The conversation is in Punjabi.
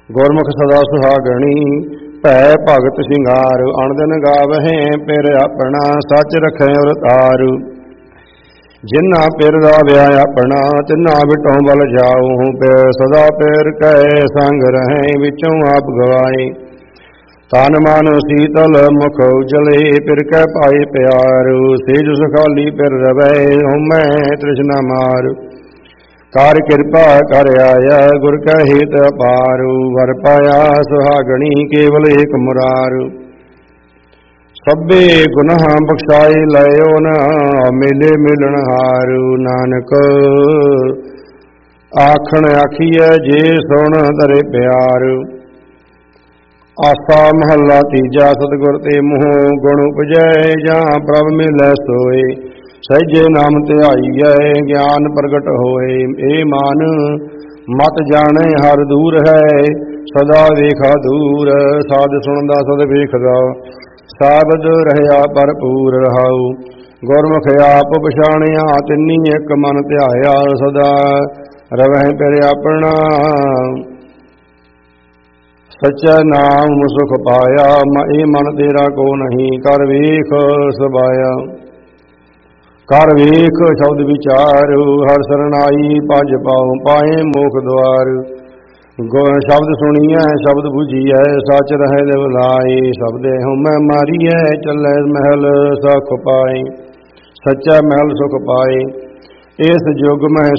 ਗੁਰਮੁਖ ਸਦਾ ਸੁਹਾਗਣੀ, ਭੈ ਭਗਤ ਸ਼ਿੰਗਾਰ। ਅਣਦਿਨ ਗਾਵਹਿ ਪਿਰ ਆਪਣਾ, ਸੱਚ ਰਖੈ ਔਰ ਤਾਰ। ਜਿਨਾ ਪਿਰ ਦਾ ਵਿਆਹ ਆਪਣਾ, ਤਿਨਾ ਵਿਟੋਂ ਬਲ ਜਾਉ। ਪਿਰ ਸਦਾ ਪਿਰ ਕੈ ਸੰਗ ਰਹੈ, ਵਿਚੋਂ ਆਪ ਗਵਾਏ। ਤਨ ਮਨ ਸੀਤਲ ਮੁਖ ਉਜਲੇ, ਪਿਰ ਕੈ ਪਾਏ ਪਿਆਰ। ਸੇਜ ਸੁਖਾਲੀ ਪਿਰ ਰਵੈ, ਹਉਮੈ ਤ੍ਰਿਸ਼ਨਾ ਮਾਰ। ਕਰ ਕਿਰਪਾ ਕਰ ਆਇਆ, ਗੁਰ ਕੈ ਹੇਤ ਅਪਾਰ। ਵਰ ਪਾਇਆ ਸੁਹਾਗਣੀ, ਕੇਵਲ ਏਕ ਮੁਰਾਰ। ਸਭੇ ਗੁਨਾਹ ਬਖਸ਼ਾਏ ਲਇਓ ਨ, ਮੇਲੇ ਮਿਲਣ ਹਾਰ। ਨਾਨਕ ਆਖਣ ਆਖੀਐ, ਜੇ ਸੁਣ ਧਰੇ ਪਿਆਰ। ਆਸਾ ਮਹੱਲਾ ਤੀਜਾ। ਸਤਿਗੁਰ ਤੇ ਮੂੰਹ ਗੁਣ ਉਪਜੈ, ਜਾਂ ਪ੍ਰਭ ਮਿਲੈ ਸੋਏ। ਸਹਿਜੇ ਨਾਮ ਧਿਆਈਐ, ਗਿਆਨ ਪ੍ਰਗਟ ਹੋਏ। ਏ ਮਨ ਮਤ ਜਾਣੈ ਹਰ ਦੂਰ ਹੈ, ਸਦਾ ਵੇਖਾ ਦੂਰ। ਸਾਧ ਸੁਣਦਾ ਸਦ ਵੇਖਦਾ, ਸਾਬਦ ਰਹਿਆ ਭਰਪੂਰ ਰਹਾਉ। ਗੁਰਮੁਖ ਆਪ ਪਛਾਣਿਆ, ਤਿੰਨੀ ਇੱਕ ਮਨ ਧਿਆਇਆ। ਸਦਾ ਰਵਹਿ ਪਿਰ ਆਪਣਾ, ਸੱਚਾ ਨਾਮ ਸੁਖ ਪਾਇਆ। ਇਹ ਮਨ ਤੇਰਾ ਕੋ ਨਹੀਂ, ਕਰ ਵੇਖ ਸਬਾਇਆ। ਕਰ ਵੇਖ ਸ਼ਬਦ ਵਿਚਾਰ, ਹਰ ਸਰਨਾਈ ਭਜ ਪਾਉ। ਪਾਏ ਮੋਖ ਦੁਆਰ। ਸ਼ਬਦ ਸੁਣੀਐ ਸ਼ਬਦ ਬੁਝੀਐ, ਸੱਚ ਰਹਿ ਲਿਵ ਲਾਏ। ਸ਼ਬਦੇ ਹਉਮੈ ਮਾਰੀਐ, ਚੱਲੈ ਮਹਿਲ ਸੁਖ ਪਾਏ। ਸੱਚਾ ਮਹਿਲ ਸੁਖ ਪਾਏ। ਇਸ ਯੁਗ ਮਹਿ